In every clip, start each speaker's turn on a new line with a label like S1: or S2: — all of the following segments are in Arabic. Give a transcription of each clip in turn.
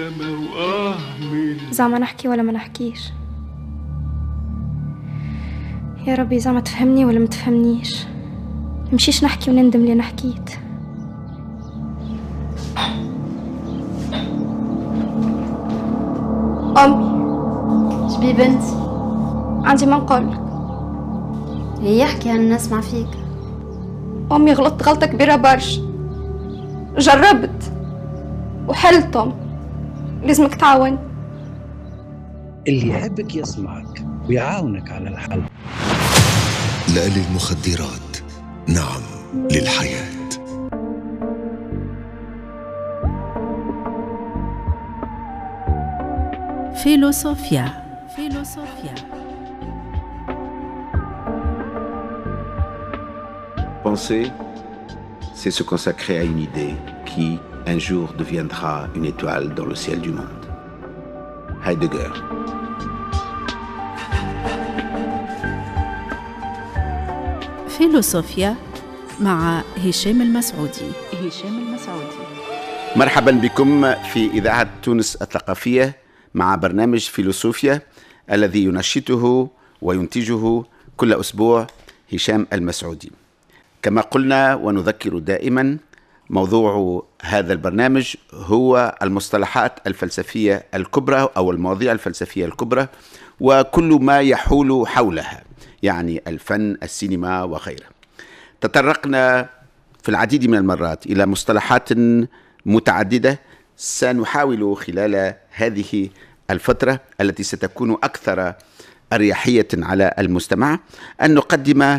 S1: زعما نحكي ولا ما نحكيش؟ يا ربي زعما تفهمني ولا ما تفهمنيش؟ مشيش نحكي وندم اللي حكيت. أمي
S2: شبي بنتي؟
S1: عندي ما نقولك.
S2: هي يحكي أنا نسمع فيك.
S1: أمي غلطت غلطة كبيرة برشا، جربت وحلتم، لازمك تعاون.
S3: اللي يحبك يسمعك ويعاونك على الحل.
S4: لا للمخدرات، نعم للحياة.
S5: فيلوسوفيا.
S6: Penser, c'est se consacrer à une idée qui, un jour, deviendra une étoile dans le ciel du monde. Heidegger.
S5: فيلوسوفيا مع هشام المسعودي.
S6: مرحبا بكم في إذاعة تونس الثقافية مع برنامج فيلوسوفيا الذي ينشطه وينتجه كل أسبوع هشام المسعودي. كما قلنا ونذكر دائما، موضوع هذا البرنامج هو المصطلحات الفلسفية الكبرى أو المواضيع الفلسفية الكبرى وكل ما يحول حولها، يعني الفن، السينما وغيره. تطرقنا في العديد من المرات إلى مصطلحات متعددة. سنحاول خلال هذه الفترة التي ستكون أكثر أريحية على المستمع أن نقدم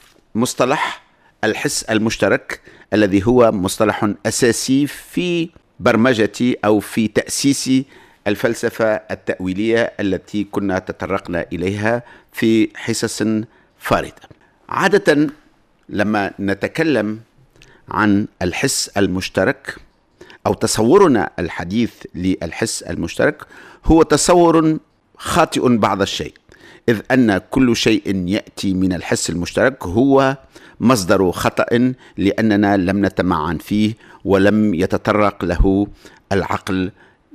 S6: مصطلح الحس المشترك، الذي هو مصطلح أساسي في برمجة أو في تأسيس الفلسفة التأويلية التي كنا تطرقنا إليها في حصص فارطة. عادة لما نتكلم عن الحس المشترك أو تصورنا الحديث للحس المشترك هو تصور خاطئ بعض الشيء، إذ أن كل شيء يأتي من الحس المشترك هو مصدر خطأ، لأننا لم نتمعن فيه ولم يتطرق له العقل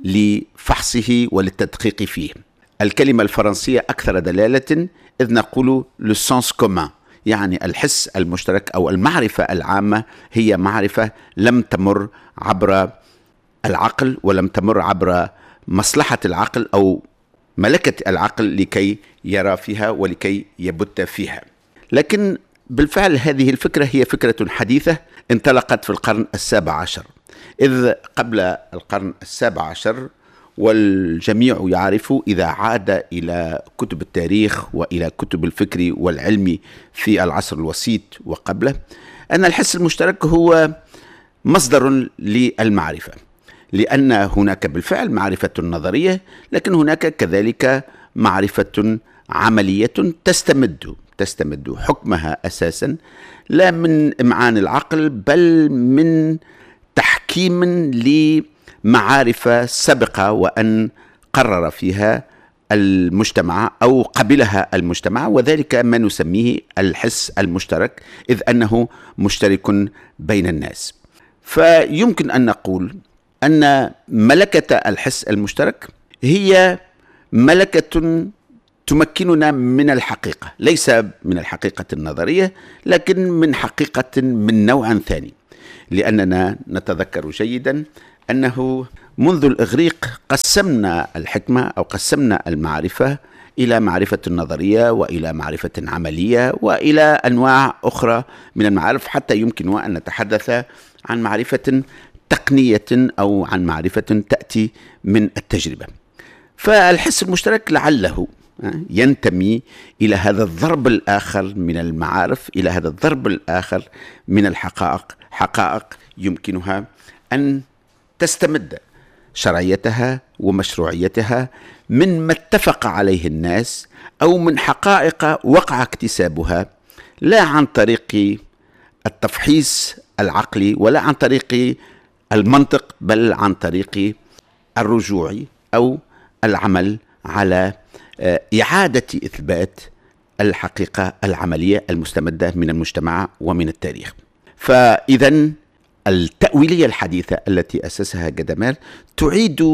S6: لفحصه وللتدقيق فيه. الكلمة الفرنسية أكثر دلالة، إذ نقول le sens commun، يعني الحس المشترك أو المعرفة العامة هي معرفة لم تمر عبر العقل ولم تمر عبر مصلحة العقل أو ملكة العقل لكي يرى فيها ولكي يبت فيها. لكن بالفعل هذه الفكرة هي فكرة حديثة انطلقت في القرن 17، إذ قبل القرن 17 والجميع يعرف إذا عاد إلى كتب التاريخ وإلى كتب الفكر والعلم في العصر الوسيط وقبله أن الحس المشترك هو مصدر للمعرفة، لأن هناك بالفعل معرفة نظرية، لكن هناك كذلك معرفة عملية تستمد حكمها أساسا لا من إمعان العقل بل من تحكيم لمعارف سبق وأن قرر فيها المجتمع أو قبلها المجتمع، وذلك ما نسميه الحس المشترك، إذ أنه مشترك بين الناس. فيمكن أن نقول أن ملكة الحس المشترك هي ملكة تمكننا من الحقيقة، ليس من الحقيقة النظرية لكن من حقيقة من نوع ثاني، لأننا نتذكر جيدا أنه منذ الإغريق قسمنا الحكمة أو قسمنا المعرفة إلى معرفة نظرية وإلى معرفة عملية وإلى أنواع أخرى من المعارف، حتى يمكن أن نتحدث عن معرفة تقنية أو عن معرفة تأتي من التجربة. فالحس المشترك لعله ينتمي إلى هذا الضرب الآخر من المعارف، إلى هذا الضرب الآخر من الحقائق، حقائق يمكنها أن تستمد شرعيتها ومشروعيتها من ما اتفق عليه الناس أو من حقائق وقع اكتسابها، لا عن طريق التفحيص العقلي ولا عن طريق المنطق، بل عن طريق الرجوع أو العمل على إعادة إثبات الحقيقة العملية المستمدة من المجتمع ومن التاريخ. فإذا التأويلية الحديثة التي أسسها جدامير تعيد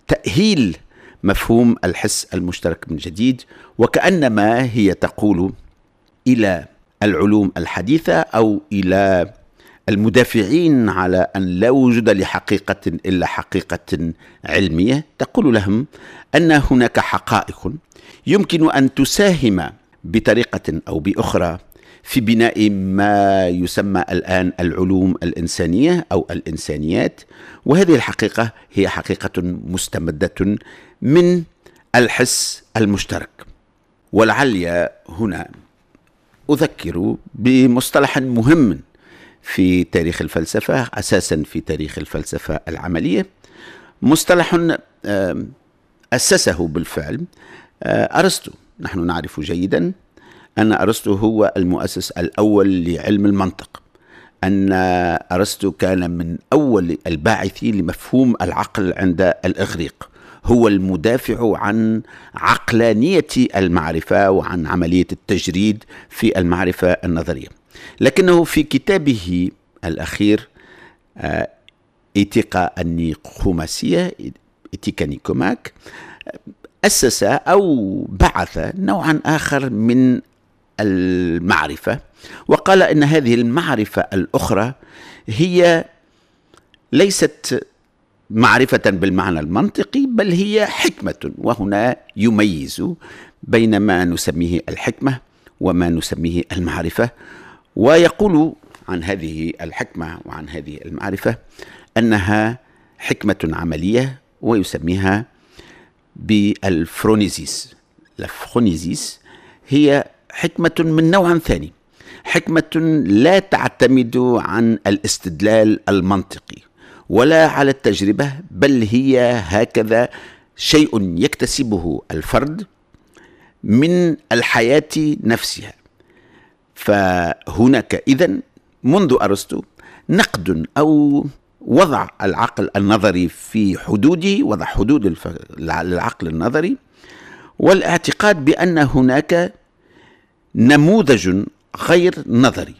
S6: تأهيل مفهوم الحس المشترك من جديد، وكأنما هي تقول إلى العلوم الحديثة أو إلى المدافعين على أن لا وجود لحقيقة إلا حقيقة علمية، تقول لهم أن هناك حقائق يمكن أن تساهم بطريقة أو بأخرى في بناء ما يسمى الآن العلوم الإنسانية أو الإنسانيات، وهذه الحقيقة هي حقيقة مستمدة من الحس المشترك. ولعلي هنا أذكر بمصطلح مهم في تاريخ الفلسفة، أساسا في تاريخ الفلسفة العملية، مصطلح أسسه بالفعل أرسطو. نحن نعرف جيدا أن أرسطو هو المؤسس الأول لعلم المنطق، أن أرسطو كان من أول الباعثين لمفهوم العقل عند الإغريق، هو المدافع عن عقلانية المعرفة وعن عملية التجريد في المعرفة النظرية. لكنه في كتابه الأخير إيتيكا النيقوماسية، إيتيكا نيكوماك، أسس أو بعث نوعا آخر من المعرفة، وقال إن هذه المعرفة الأخرى هي ليست معرفة بالمعنى المنطقي، بل هي حكمة. وهنا يميز بين ما نسميه الحكمة وما نسميه المعرفة، ويقول عن هذه الحكمة وعن هذه المعرفة أنها حكمة عملية، ويسميها بالفرونيزيس. الفرونيزيس هي حكمة من نوع ثاني، حكمة لا تعتمد عن الاستدلال المنطقي ولا على التجربة، بل هي هكذا شيء يكتسبه الفرد من الحياة نفسها. فهناك إذن منذ أرسطو نقد أو وضع العقل النظري في حدوده، وضع حدود للعقل النظري، والاعتقاد بأن هناك نموذج غير نظري.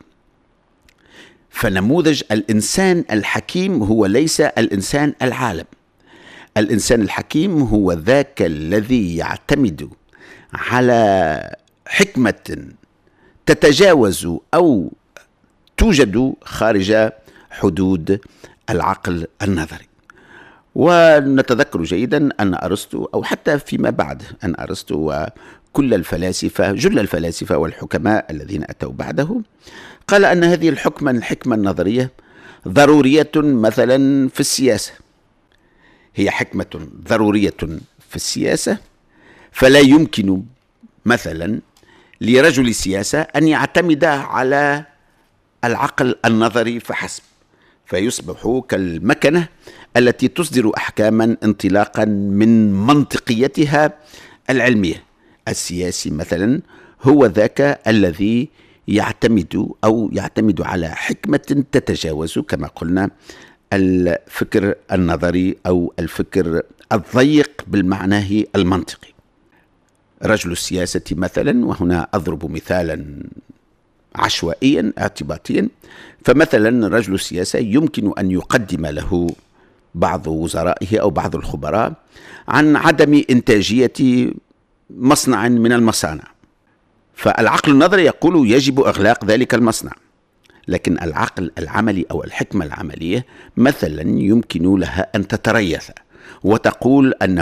S6: فنموذج الإنسان الحكيم هو ليس الإنسان العالم. الإنسان الحكيم هو ذاك الذي يعتمد على حكمة تتجاوز أو توجد خارج حدود العقل النظري. ونتذكر جيدا أن أرسطو، أو حتى فيما بعد أن أرسطو وكل الفلاسفة، جل الفلاسفة والحكماء الذين أتوا بعده، قال أن هذه الحكمة النظرية ضرورية مثلا في السياسة، هي حكمة ضرورية في السياسة، فلا يمكن مثلا لرجل سياسة أن يعتمد على العقل النظري فحسب، فيصبح كالمكنة التي تصدر أحكاما انطلاقا من منطقيتها العلمية. السياسي مثلا هو ذاك الذي يعتمد على حكمة تتجاوز كما قلنا الفكر النظري أو الفكر الضيق بالمعنى المنطقي. رجل السياسة مثلا، وهنا أضرب مثالا عشوائيا اعتباطيا، فمثلا رجل السياسة يمكن أن يقدم له بعض وزرائه أو بعض الخبراء عن عدم إنتاجية مصنع من المصانع، فالعقل النظري يقول يجب إغلاق ذلك المصنع. لكن العقل العملي أو الحكمة العملية مثلا يمكن لها أن تتريث وتقول أن